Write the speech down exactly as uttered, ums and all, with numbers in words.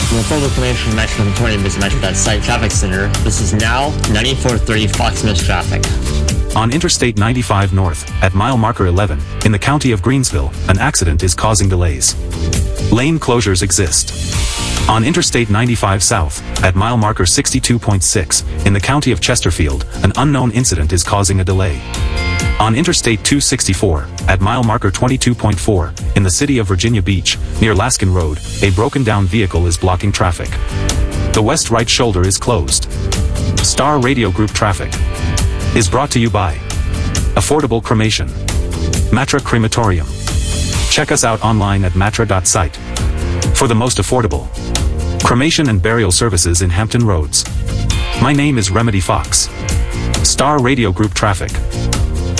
For full information on Metro reporting, visit Metro dot site Traffic Center. This is now ninety-four thirty Fox Miss traffic. On Interstate ninety-five North, at mile marker eleven, in the county of Greensville, an accident is causing delays. Lane closures exist. On Interstate ninety-five South, at mile marker sixty-two point six, in the county of Chesterfield, an unknown incident is causing a delay. On Interstate two sixty-four, at mile marker twenty-two point four, in the city of Virginia Beach, near Laskin Road, a broken-down vehicle is blocking traffic. The west right shoulder is closed. Star Radio Group Traffic is brought to you by Affordable Cremation, Matra Crematorium. Check us out online at matra dot site for the most affordable cremation and burial services in Hampton Roads. My name is Remedy Fox. Star Radio Group Traffic.